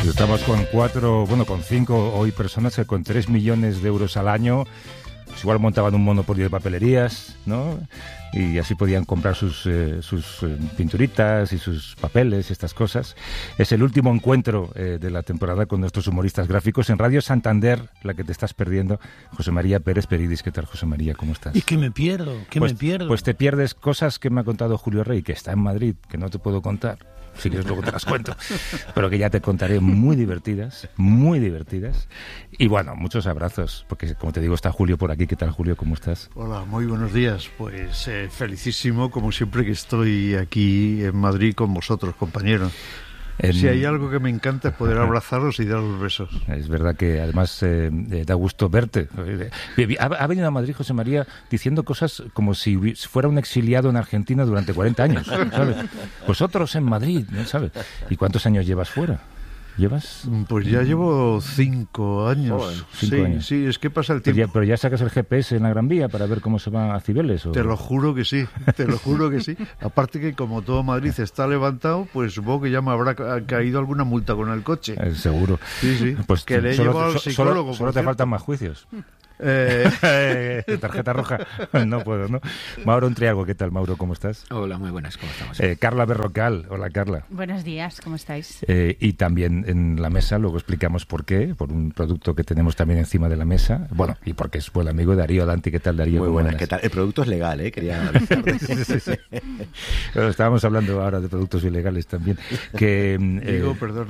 Estamos con 5 hoy personas que con 3 millones de euros al año, pues igual montaban un monopolio de papelerías, ¿no? Y así podían comprar sus pinturitas y sus papeles y estas cosas. Es el último encuentro de la temporada con nuestros humoristas gráficos en Radio Santander, la que te estás perdiendo. José María Pérez Peridis. ¿Qué tal, José María? ¿Cómo estás? ¿Y qué me pierdo? Me pierdo? Pues te pierdes cosas que me ha contado Julio Rey, que está en Madrid, que no te puedo contar. Si quieres luego te las cuento, pero que ya te contaré, muy divertidas, muy divertidas. Y bueno, muchos abrazos, porque como te digo, está Julio por aquí. ¿Qué tal, Julio? ¿Cómo estás? Hola, muy buenos días. Pues felicísimo, como siempre que estoy aquí en Madrid con vosotros, compañeros. Si hay algo que me encanta es poder abrazaros y daros besos. Es verdad que además da gusto verte. Ha venido a Madrid José María diciendo cosas como si fuera un exiliado en Argentina durante 40 años, ¿sabes? Vosotros en Madrid, ¿sabes? ¿Y cuántos años llevas fuera? ¿Llevas? Pues ya llevo 5 años. Joder, 5 años. Sí, es que pasa el tiempo. Pero ya sacas el GPS en la Gran Vía para ver cómo se va a Cibeles. ¿O? Te lo juro que sí, te lo juro que sí. Aparte que como todo Madrid está levantado, pues supongo que ya me habrá caído alguna multa con el coche. Seguro. Sí. Pues que le he llevado al psicólogo. Solo te faltan más juicios. Tarjeta roja. No puedo, ¿no? Mauro Entriago, ¿qué tal, Mauro? ¿Cómo estás? Hola, muy buenas, ¿cómo estamos? Carla Berrocal. Hola, Carla. Buenos días, ¿cómo estáis? Y también en la mesa, luego explicamos por qué, por un producto que tenemos también encima de la mesa. Bueno, y porque es buen amigo Darío Danti. ¿Qué tal, Darío? Muy buenas, ¿qué tal? El producto es legal, quería avisar. Sí. Bueno, estábamos hablando ahora de productos ilegales también. Que, Digo, perdón.